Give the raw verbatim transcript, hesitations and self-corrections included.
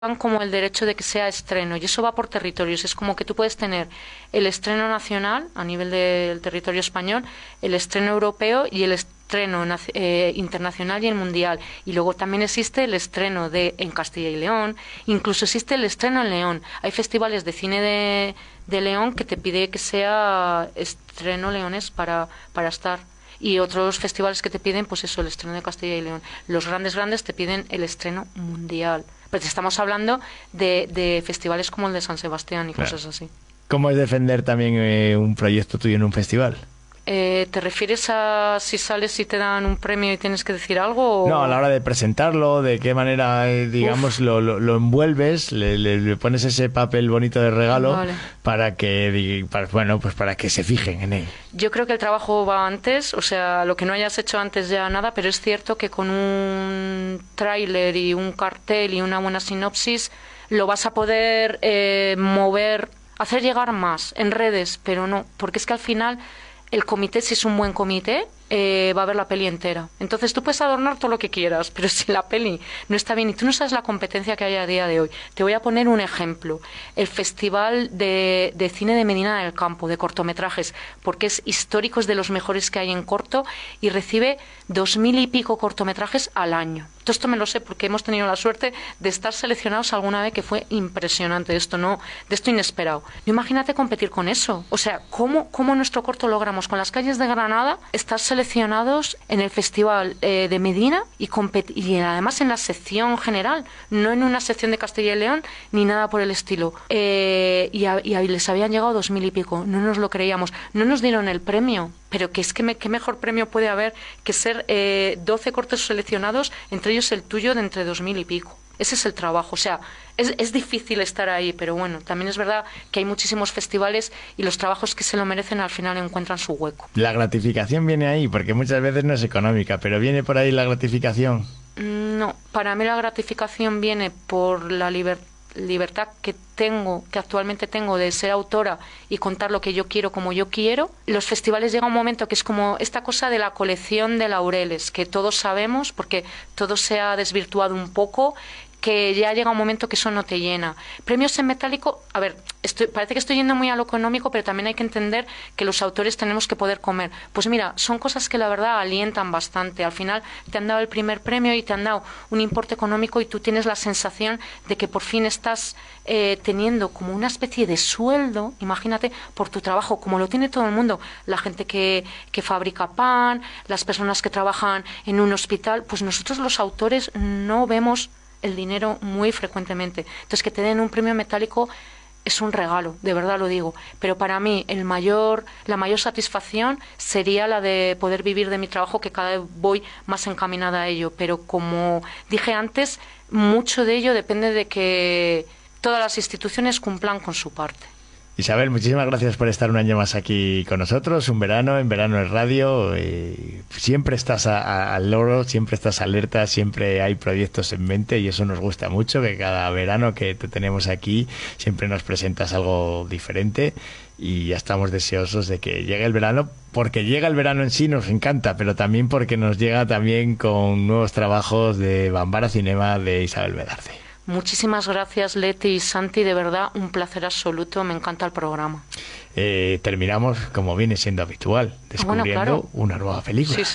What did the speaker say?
como el derecho de que sea estreno, y eso va por territorios. Es como que tú puedes tener el estreno nacional a nivel del territorio español, el estreno europeo y el estreno eh, internacional y el mundial. Y luego también existe el estreno de en Castilla y León, incluso existe el estreno en León. Hay festivales de cine de, de León que te pide que sea estreno leones para, para estar. Y otros festivales que te piden, pues eso, el estreno de Castilla y León. Los grandes, grandes te piden el estreno mundial. Pero estamos hablando de, de festivales como el de San Sebastián y Claro. cosas así. ¿Cómo es defender también eh, un proyecto tuyo en un festival? Eh, ¿Te refieres a si sales y te dan un premio y tienes que decir algo? O... No, a la hora de presentarlo, de qué manera, eh, digamos, lo, lo, lo envuelves, le, le, le pones ese papel bonito de regalo Vale. para que, para, bueno, pues para que se fijen en él. Yo creo que el trabajo va antes, o sea, lo que no hayas hecho antes ya nada, pero es cierto que con un tráiler y un cartel y una buena sinopsis lo vas a poder eh, mover, hacer llegar más en redes, pero no, porque es que al final el comité, si es un buen comité, eh, va a ver la peli entera. Entonces tú puedes adornar todo lo que quieras, pero si la peli no está bien y tú no sabes la competencia que hay a día de hoy. Te voy a poner un ejemplo. El Festival de, de Cine de Medina del Campo, de cortometrajes, porque es histórico, es de los mejores que hay en corto y recibe dos mil y pico cortometrajes al año. Todo esto me lo sé porque hemos tenido la suerte de estar seleccionados alguna vez, que fue impresionante esto, no, de esto inesperado. Imagínate competir con eso. O sea, ¿cómo, cómo nuestro corto logramos con Las calles de Granada estar seleccionados en el Festival eh, de Medina y, compet- y además en la sección general, no en una sección de Castilla y León ni nada por el estilo? Eh, y, a, y a, les habían llegado dos mil y pico, no nos lo creíamos, no nos dieron el premio. Pero que es que me, qué mejor premio puede haber que ser eh, doce cortos seleccionados, entre ellos el tuyo de entre dos mil y pico. Ese es el trabajo. O sea, es, es difícil estar ahí, pero bueno, también es verdad que hay muchísimos festivales y los trabajos que se lo merecen al final encuentran su hueco. La gratificación viene ahí, porque muchas veces no es económica, pero viene por ahí la gratificación. No, para mí la gratificación viene por la libertad. libertad que tengo, que actualmente tengo de ser autora y contar lo que yo quiero como yo quiero. Los festivales llega un momento que es como esta cosa de la colección de laureles, que todos sabemos, porque todo se ha desvirtuado un poco, que ya llega un momento que eso no te llena. Premios en metálico, a ver, estoy, parece que estoy yendo muy a lo económico, pero también hay que entender que los autores tenemos que poder comer. Pues mira, son cosas que la verdad alientan bastante. Al final te han dado el primer premio y te han dado un importe económico y tú tienes la sensación de que por fin estás eh, teniendo como una especie de sueldo, imagínate, por tu trabajo, como lo tiene todo el mundo. La gente que, que fabrica pan, las personas que trabajan en un hospital, pues nosotros los autores no vemos el dinero muy frecuentemente. Entonces, que te den un premio metálico es un regalo, de verdad lo digo. Pero para mí el mayor, la mayor satisfacción sería la de poder vivir de mi trabajo, que cada vez voy más encaminada a ello. Pero como dije antes, mucho de ello depende de que todas las instituciones cumplan con su parte. Isabel, muchísimas gracias por estar un año más aquí con nosotros, un verano, en Verano es Radio. Eh, siempre estás a, a, al loro, siempre estás alerta, siempre hay proyectos en mente y eso nos gusta mucho, que cada verano que te tenemos aquí siempre nos presentas algo diferente y ya estamos deseosos de que llegue el verano, porque llega el verano en sí, nos encanta, pero también porque nos llega también con nuevos trabajos de Bambara Cinema de Isabel Medarde. Muchísimas gracias, Leti y Santi, de verdad un placer absoluto, me encanta el programa. Eh, terminamos como viene siendo habitual, descubriendo bueno, claro. una nueva película. Sí,